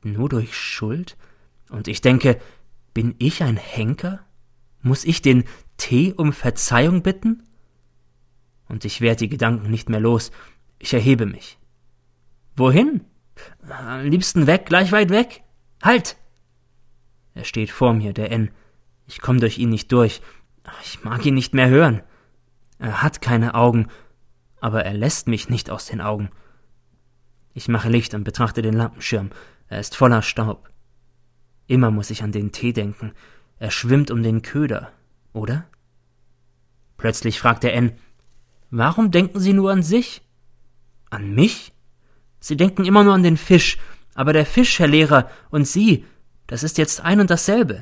Nur durch Schuld? Und ich denke, bin ich ein Henker? Muss ich den T um Verzeihung bitten? Und ich werde die Gedanken nicht mehr los. Ich erhebe mich. Wohin? Am liebsten weg, gleich weit weg. Halt! Er steht vor mir, der N. Ich komme durch ihn nicht durch. Ich mag ihn nicht mehr hören. Er hat keine Augen, aber er lässt mich nicht aus den Augen. Ich mache Licht und betrachte den Lampenschirm. Er ist voller Staub. Immer muss ich an den Tee denken. Er schwimmt um den Köder, oder? Plötzlich fragt der N: Warum denken Sie nur an sich? An mich? Sie denken immer nur an den Fisch, aber der Fisch, Herr Lehrer, und Sie, das ist jetzt ein und dasselbe.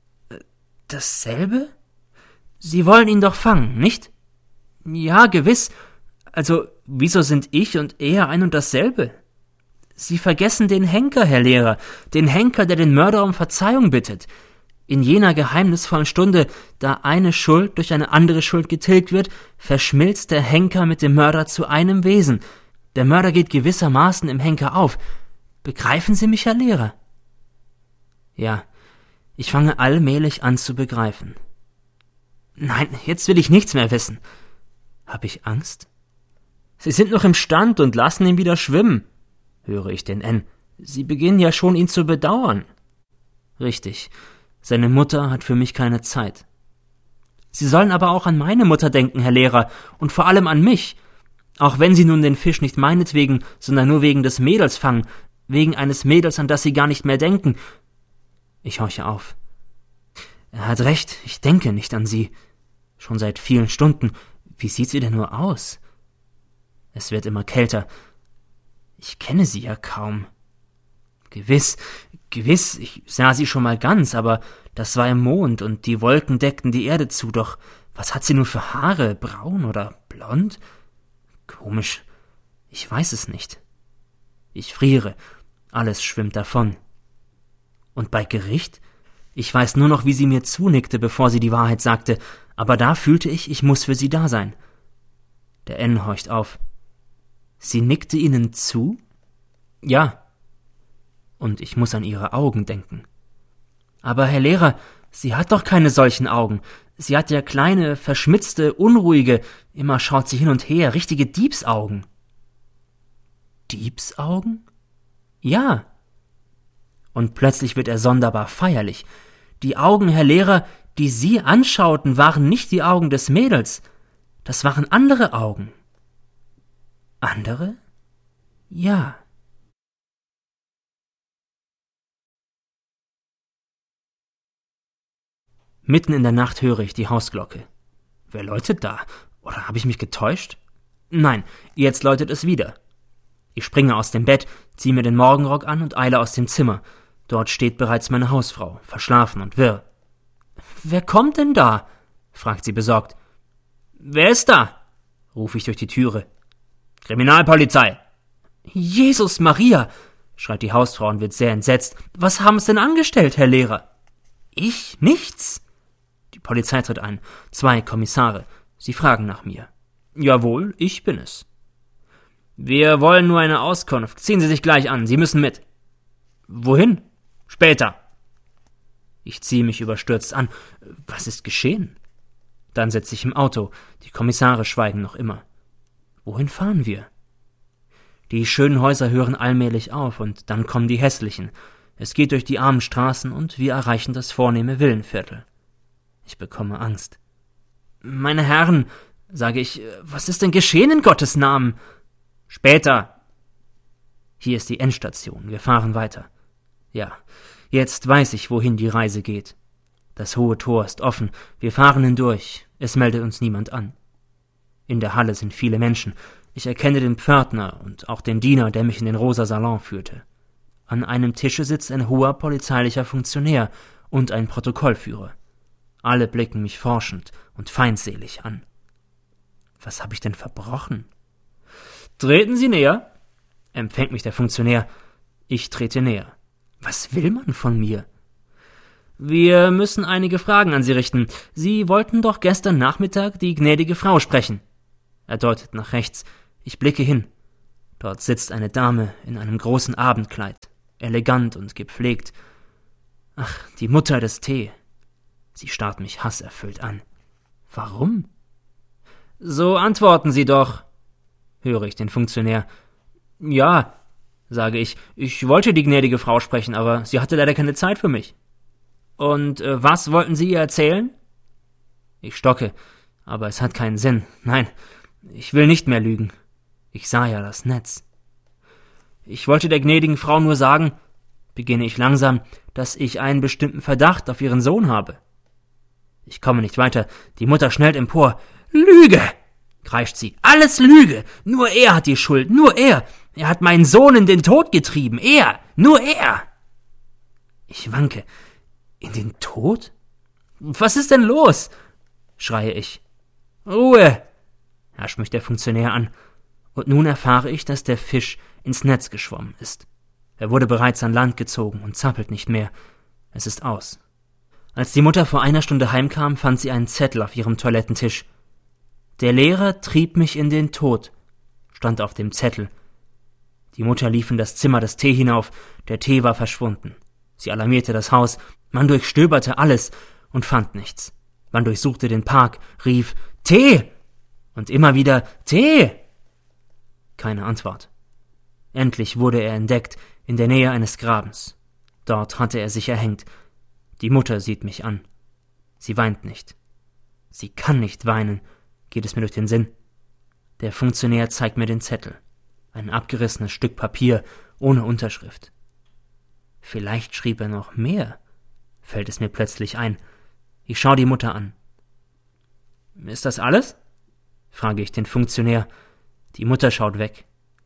Dasselbe? Sie wollen ihn doch fangen, nicht? Ja, gewiss. Also, wieso sind ich und er ein und dasselbe? Sie vergessen den Henker, Herr Lehrer, den Henker, der den Mörder um Verzeihung bittet. In jener geheimnisvollen Stunde, da eine Schuld durch eine andere Schuld getilgt wird, verschmilzt der Henker mit dem Mörder zu einem Wesen. Der Mörder geht gewissermaßen im Henker auf. Begreifen Sie mich, Herr Lehrer? Ja, ich fange allmählich an zu begreifen. Nein, jetzt will ich nichts mehr wissen. Hab ich Angst? Sie sind noch im Stand und lassen ihn wieder schwimmen, höre ich den N. Sie beginnen ja schon, ihn zu bedauern. Richtig, seine Mutter hat für mich keine Zeit. Sie sollen aber auch an meine Mutter denken, Herr Lehrer, und vor allem an mich. Auch wenn Sie nun den Fisch nicht meinetwegen, sondern nur wegen des Mädels fangen, wegen eines Mädels, an das Sie gar nicht mehr denken. Ich horche auf. Er hat recht, ich denke nicht an Sie. Schon seit vielen Stunden. Wie sieht sie denn nur aus? Es wird immer kälter. Ich kenne sie ja kaum. Gewiss, ich sah sie schon mal ganz, aber das war im Mond und die Wolken deckten die Erde zu, doch was hat sie nun für Haare, braun oder blond? Komisch, ich weiß es nicht. Ich friere, alles schwimmt davon. Und bei Gericht? Ich weiß nur noch, wie sie mir zunickte, bevor sie die Wahrheit sagte, aber da fühlte ich muss für sie da sein. Der N horcht auf. Sie nickte Ihnen zu? Ja. Und ich muss an ihre Augen denken. Aber, Herr Lehrer, sie hat doch keine solchen Augen. Sie hat ja kleine, verschmitzte, unruhige, immer schaut sie hin und her, richtige Diebsaugen. Diebsaugen? Ja. Und plötzlich wird er sonderbar feierlich. Die Augen, Herr Lehrer, die Sie anschauten, waren nicht die Augen des Mädels. Das waren andere Augen. Andere? Ja. Mitten in der Nacht höre ich die Hausglocke. Wer läutet da? Oder habe ich mich getäuscht? Nein, jetzt läutet es wieder. Ich springe aus dem Bett, ziehe mir den Morgenrock an und eile aus dem Zimmer. Dort steht bereits meine Hausfrau, verschlafen und wirr. »Wer kommt denn da?« fragt sie besorgt. »Wer ist da?« rufe ich durch die Türe. »Kriminalpolizei!« »Jesus Maria!« schreit die Hausfrau und wird sehr entsetzt. »Was haben Sie denn angestellt, Herr Lehrer?« »Ich? Nichts!« Die Polizei tritt ein. 2 Kommissare. Sie fragen nach mir. »Jawohl, ich bin es.« »Wir wollen nur eine Auskunft. Ziehen Sie sich gleich an. Sie müssen mit.« »Wohin?« »Später.« Ich ziehe mich überstürzt an. Was ist geschehen? Dann setze ich im Auto. Die Kommissare schweigen noch immer. Wohin fahren wir? Die schönen Häuser hören allmählich auf und dann kommen die hässlichen. Es geht durch die armen Straßen und wir erreichen das vornehme Villenviertel. Ich bekomme Angst. »Meine Herren«, sage ich, »was ist denn geschehen in Gottes Namen?« »Später.« Hier ist die Endstation. Wir fahren weiter. Ja, jetzt weiß ich, wohin die Reise geht. Das hohe Tor ist offen. Wir fahren hindurch. Es meldet uns niemand an. In der Halle sind viele Menschen. Ich erkenne den Pförtner und auch den Diener, der mich in den rosa Salon führte. An einem Tische sitzt ein hoher polizeilicher Funktionär und ein Protokollführer. Alle blicken mich forschend und feindselig an. Was habe ich denn verbrochen? »Treten Sie näher«, empfängt mich der Funktionär. Ich trete näher. Was will man von mir? »Wir müssen einige Fragen an Sie richten. Sie wollten doch gestern Nachmittag die gnädige Frau sprechen.« Er deutet nach rechts. Ich blicke hin. Dort sitzt eine Dame in einem großen Abendkleid. elegant und gepflegt. Ach, die Mutter des T. Sie starrt mich hasserfüllt an. Warum? So antworten Sie doch, höre ich den Funktionär. Ja, sage ich, ich wollte die gnädige Frau sprechen, aber sie hatte leider keine Zeit für mich. Und was wollten Sie ihr erzählen? Ich stocke, aber es hat keinen Sinn. Nein, ich will nicht mehr lügen. Ich sah ja das Netz. Ich wollte der gnädigen Frau nur sagen, beginne ich langsam, dass ich einen bestimmten Verdacht auf ihren Sohn habe. Ich komme nicht weiter, die Mutter schnellt empor. Lüge! Kreischt sie. Alles Lüge! Nur er hat die Schuld, nur er! Er hat meinen Sohn in den Tod getrieben, er! Nur er! Ich wanke. In den Tod? Was ist denn los? Schreie ich. Ruhe! Herrscht mich der Funktionär an. Und nun erfahre ich, dass der Fisch ins Netz geschwommen ist. Er wurde bereits an Land gezogen und zappelt nicht mehr. Es ist aus. Als die Mutter vor einer Stunde heimkam, fand sie einen Zettel auf ihrem Toilettentisch. Der Lehrer trieb mich in den Tod, stand auf dem Zettel. Die Mutter lief in das Zimmer des T hinauf, der T war verschwunden. Sie alarmierte das Haus, man durchstöberte alles und fand nichts. Man durchsuchte den Park, rief T und immer wieder T. Keine Antwort. Endlich wurde er entdeckt, in der Nähe eines Grabens. Dort hatte er sich erhängt. Die Mutter sieht mich an. Sie weint nicht. Sie kann nicht weinen, geht es mir durch den Sinn. Der Funktionär zeigt mir den Zettel. Ein abgerissenes Stück Papier, ohne Unterschrift. Vielleicht schrieb er noch mehr, fällt es mir plötzlich ein. Ich schaue die Mutter an. Ist das alles? Frage ich den Funktionär. Die Mutter schaut weg.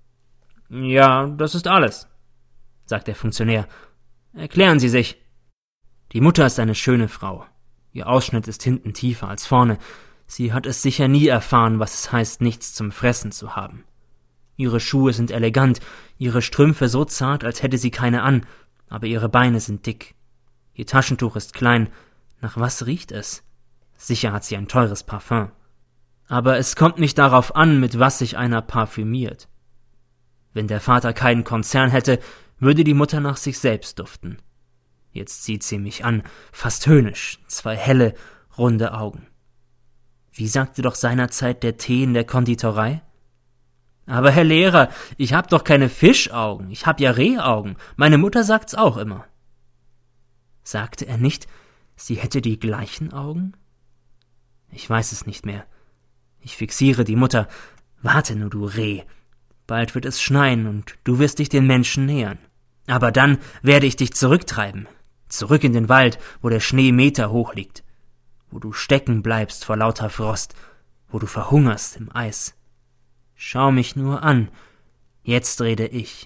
Ja, das ist alles, sagt der Funktionär. Erklären Sie sich. Die Mutter ist eine schöne Frau. Ihr Ausschnitt ist hinten tiefer als vorne. Sie hat es sicher nie erfahren, was es heißt, nichts zum Fressen zu haben. Ihre Schuhe sind elegant, ihre Strümpfe so zart, als hätte sie keine an, aber ihre Beine sind dick. Ihr Taschentuch ist klein. Nach was riecht es? Sicher hat sie ein teures Parfum. Aber es kommt nicht darauf an, mit was sich einer parfümiert. Wenn der Vater keinen Konzern hätte, würde die Mutter nach sich selbst duften. Jetzt sieht sie mich an, fast höhnisch, 2 helle, runde Augen. Wie sagte doch seinerzeit der Tee in der Konditorei? Aber Herr Lehrer, ich hab doch keine Fischaugen, ich hab ja Rehaugen, meine Mutter sagt's auch immer. Sagte er nicht, sie hätte die gleichen Augen? Ich weiß es nicht mehr. Ich fixiere die Mutter. Warte nur, du Reh. Bald wird es schneien und du wirst dich den Menschen nähern. Aber dann werde ich dich zurücktreiben. Zurück in den Wald, wo der Schnee Meter hoch liegt. Wo du stecken bleibst vor lauter Frost. Wo du verhungerst im Eis. Schau mich nur an. Jetzt rede ich.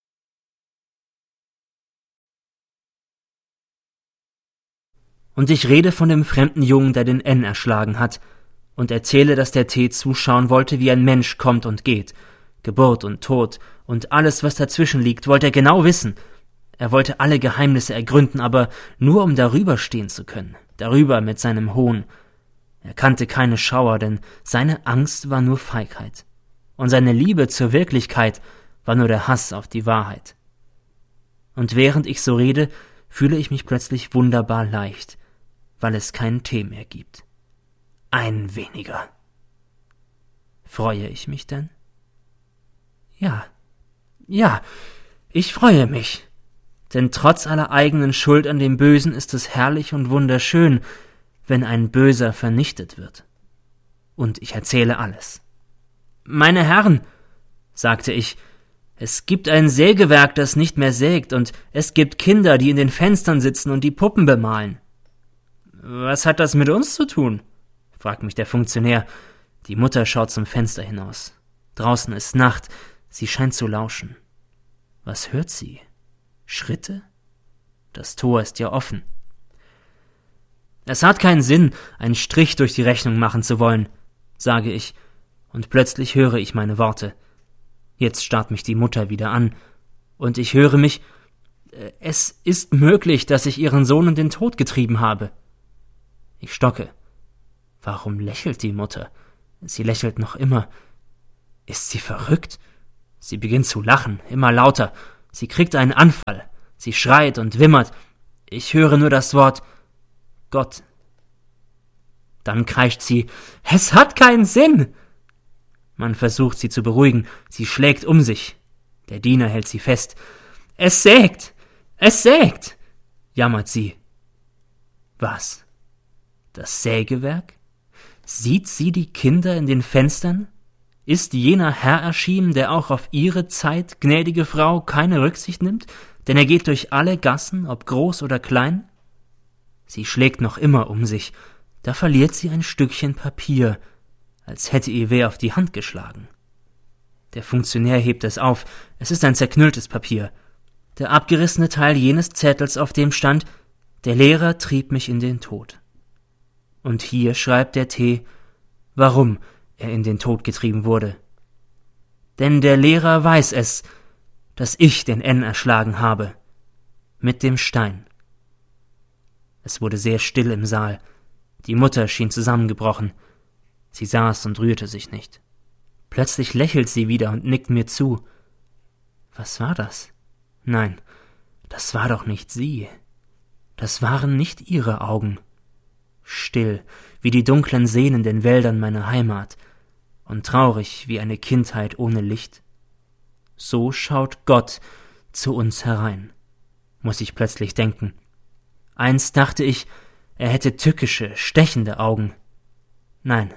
Und ich rede von dem fremden Jungen, der den N erschlagen hat, und erzähle, dass der T zuschauen wollte, wie ein Mensch kommt und geht. Geburt und Tod und alles, was dazwischen liegt, wollte er genau wissen. Er wollte alle Geheimnisse ergründen, aber nur um darüber stehen zu können, darüber mit seinem Hohn. Er kannte keine Schauer, denn seine Angst war nur Feigheit. Und seine Liebe zur Wirklichkeit war nur der Hass auf die Wahrheit. Und während ich so rede, fühle ich mich plötzlich wunderbar leicht, weil es keinen Tee mehr gibt. Ein weniger. Freue ich mich denn? Ja, ich freue mich. Denn trotz aller eigenen Schuld an dem Bösen ist es herrlich und wunderschön, wenn ein Böser vernichtet wird. Und ich erzähle alles. Meine Herren, sagte ich, es gibt ein Sägewerk, das nicht mehr sägt, und es gibt Kinder, die in den Fenstern sitzen und die Puppen bemalen. Was hat das mit uns zu tun? Fragt mich der Funktionär. Die Mutter schaut zum Fenster hinaus. Draußen ist Nacht, sie scheint zu lauschen. Was hört sie? Schritte? Das Tor ist ja offen. Es hat keinen Sinn, einen Strich durch die Rechnung machen zu wollen, sage ich, und plötzlich höre ich meine Worte. Jetzt starrt mich die Mutter wieder an, und ich höre mich, es ist möglich, dass ich ihren Sohn in den Tod getrieben habe. Ich stocke. Warum lächelt die Mutter? Sie lächelt noch immer. Ist sie verrückt? Sie beginnt zu lachen, immer lauter. Sie kriegt einen Anfall. Sie schreit und wimmert. Ich höre nur das Wort Gott. Dann kreischt sie, es hat keinen Sinn. Man versucht sie zu beruhigen, sie schlägt um sich. Der Diener hält sie fest. Es sägt, jammert sie. Was? Das Sägewerk? Sieht sie die Kinder in den Fenstern? Ist jener Herr erschienen, der auch auf ihre Zeit, gnädige Frau, keine Rücksicht nimmt, denn er geht durch alle Gassen, ob groß oder klein? Sie schlägt noch immer um sich, da verliert sie ein Stückchen Papier, als hätte ihr wer auf die Hand geschlagen. Der Funktionär hebt es auf, es ist ein zerknülltes Papier. Der abgerissene Teil jenes Zettels, auf dem stand, der Lehrer trieb mich in den Tod. Und hier schreibt der T., warum er in den Tod getrieben wurde. Denn der Lehrer weiß es, dass ich den N erschlagen habe. Mit dem Stein. Es wurde sehr still im Saal. Die Mutter schien zusammengebrochen. Sie saß und rührte sich nicht. Plötzlich lächelt sie wieder und nickt mir zu. Was war das? Nein, das war doch nicht sie. Das waren nicht ihre Augen. Still, wie die dunklen Seen in den Wäldern meiner Heimat, und traurig wie eine Kindheit ohne Licht. So schaut Gott zu uns herein, muss ich plötzlich denken. Einst dachte ich, er hätte tückische, stechende Augen. Nein,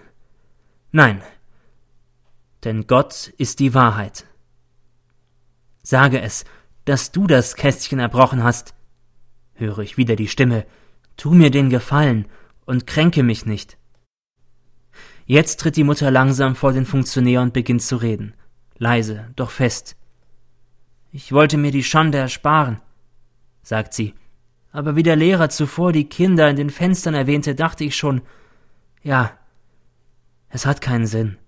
denn Gott ist die Wahrheit. Sage es, dass du das Kästchen erbrochen hast. Höre ich wieder die Stimme, tu mir den Gefallen und kränke mich nicht. Jetzt tritt die Mutter langsam vor den Funktionär und beginnt zu reden, leise, doch fest. Ich wollte mir die Schande ersparen, sagt sie, aber wie der Lehrer zuvor die Kinder in den Fenstern erwähnte, dachte ich schon, ja, es hat keinen Sinn.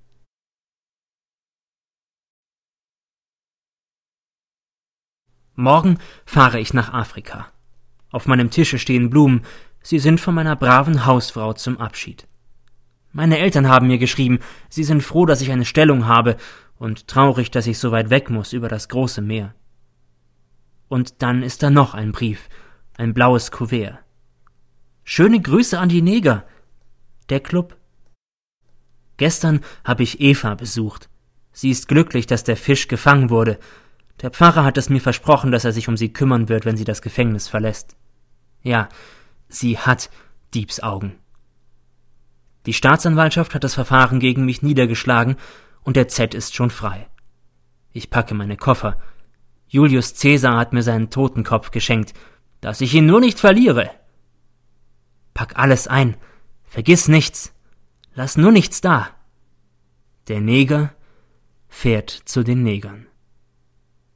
Morgen fahre ich nach Afrika. Auf meinem Tische stehen Blumen, sie sind von meiner braven Hausfrau zum Abschied. Meine Eltern haben mir geschrieben, sie sind froh, dass ich eine Stellung habe und traurig, dass ich so weit weg muss über das große Meer. Und dann ist da noch ein Brief, ein blaues Kuvert. Schöne Grüße an die Neger. Der Club. Gestern habe ich Eva besucht. Sie ist glücklich, dass der Fisch gefangen wurde. Der Pfarrer hat es mir versprochen, dass er sich um sie kümmern wird, wenn sie das Gefängnis verlässt. Ja, sie hat Diebsaugen. Die Staatsanwaltschaft hat das Verfahren gegen mich niedergeschlagen und der Z ist schon frei. Ich packe meine Koffer. Julius Caesar hat mir seinen Totenkopf geschenkt, dass ich ihn nur nicht verliere. Pack alles ein, vergiss nichts, lass nur nichts da. Der Neger fährt zu den Negern.